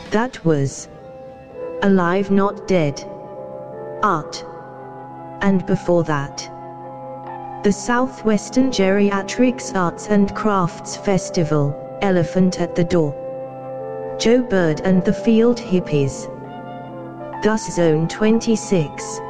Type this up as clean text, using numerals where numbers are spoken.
That was Alive Not Dead. Art. And before that, the Southwestern Geriatrics Arts and Crafts Festival, Elephant at the Door, Joe Bird and the Field Hippies. Thus Zone 26.